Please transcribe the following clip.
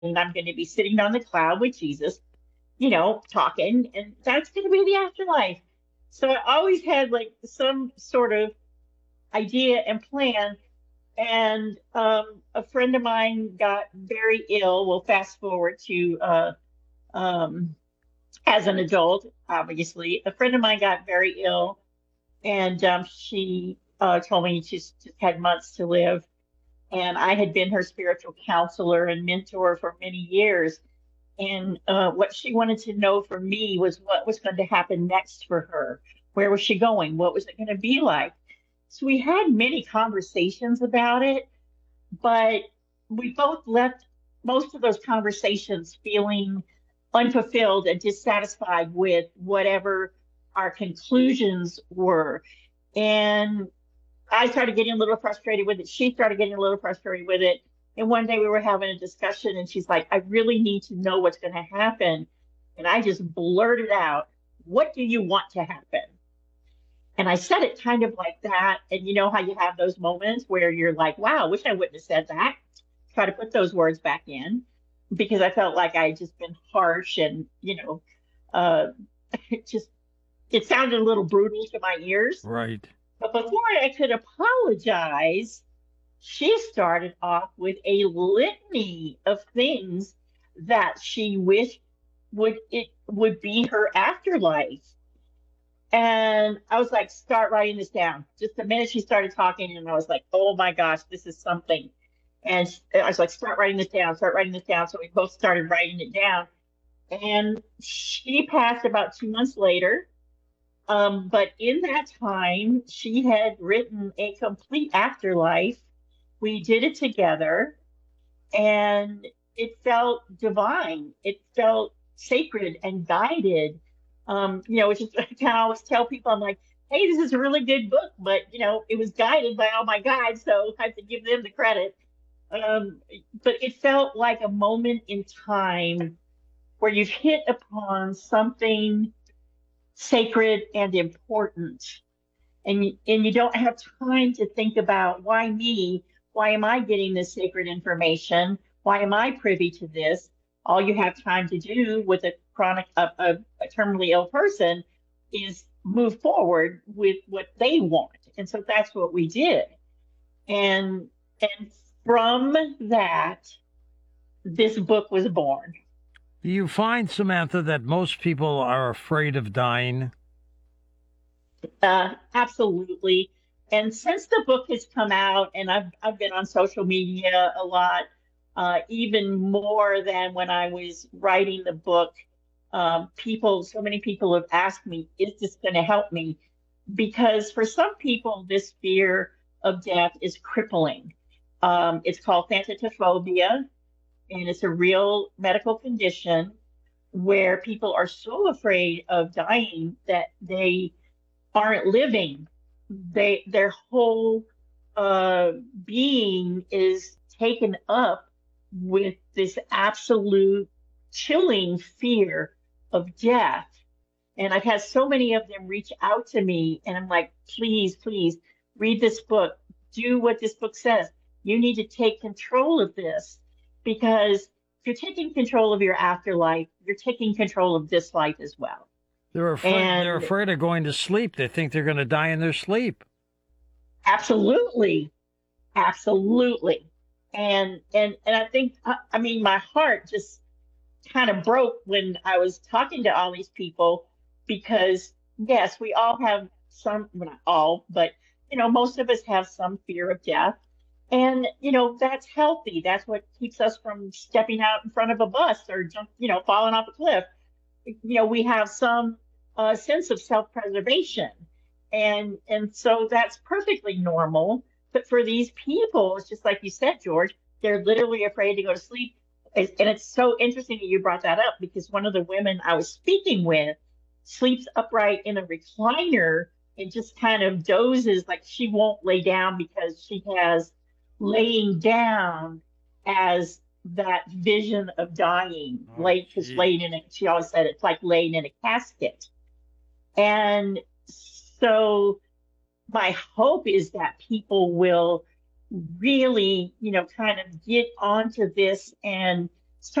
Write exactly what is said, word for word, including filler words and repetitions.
I'm going to be sitting on the cloud with Jesus, you know, talking, and that's going to be the afterlife. So I always had like some sort of idea and plan. And um, a friend of mine got very ill. We'll fast forward to uh, um, as an adult, obviously. A friend of mine got very ill, and um, she uh, told me she just had months to live. And I had been her spiritual counselor and mentor for many years. And uh, what she wanted to know from me was what was going to happen next for her. Where was she going? What was it going to be like? So we had many conversations about it, but we both left most of those conversations feeling unfulfilled and dissatisfied with whatever our conclusions were. And I started getting a little frustrated with it. She started getting a little frustrated with it. And one day we were having a discussion, and she's like, I really need to know what's going to happen. And I just blurted out, what do you want to happen? And I said it kind of like that. And you know how you have those moments where you're like, wow, wish I wouldn't have said that. Try to put those words back in because I felt like I had just been harsh and, you know, uh, it just, it sounded a little brutal to my ears. Right. But before I could apologize, she started off with a litany of things that she wished would it would be her afterlife. And I was like, start writing this down. Just the minute she started talking, and I was like, oh my gosh, this is something. And I was like, start writing this down, start writing this down. So we both started writing it down. And she passed about two months later. Um, but in that time, she had written a complete afterlife. We did it together, and it felt divine. It felt sacred and guided. Um, you know, which is I kind of always tell people, I'm like, hey, this is a really good book, but you know, it was guided by all my guides, so I have to give them the credit. Um, but it felt like a moment in time where you've hit upon something sacred and important, and you, and you don't have time to think about why me, why am I getting this sacred information, why am I privy to this. All you have time to do with a chronic a, a, a terminally ill person is move forward with what they want, and so that's what we did. And and from that, this book was born. Do you find, Samantha, that most people are afraid of dying? Uh, absolutely. And since the book has come out, and I've I've been on social media a lot, uh, even more than when I was writing the book. Um, people, so many people have asked me, "Is this going to help me?" Because for some people, this fear of death is crippling. Um, it's called thanatophobia, and it's a real medical condition where people are so afraid of dying that they aren't living. They their whole uh, being is taken up with this absolute chilling fear of death. And I've had so many of them reach out to me, and I'm like, please, please read this book. Do what this book says. You need to take control of this because if you're taking control of your afterlife, you're taking control of this life as well. They're afraid. They're And afraid of going to sleep. They think they're going to die in their sleep. absolutely, absolutely. And and and I think I I mean my heart just kind of broke when I was talking to all these people because yes, we all have some, well, not all, but you know, most of us have some fear of death. And you know, that's healthy. That's what keeps us from stepping out in front of a bus or jump, you know, falling off a cliff. You know, we have some uh, sense of self-preservation, and and so that's perfectly normal. But for these people, it's just like you said, George, they're literally afraid to go to sleep. And it's so interesting that you brought that up because one of the women I was speaking with sleeps upright in a recliner and just kind of dozes, like she won't lay down because she has laying down as that vision of dying, Oh, like just gee. laying in it. She always said it's like laying in a casket. And so my hope is that people will really, you know, kind of get onto this and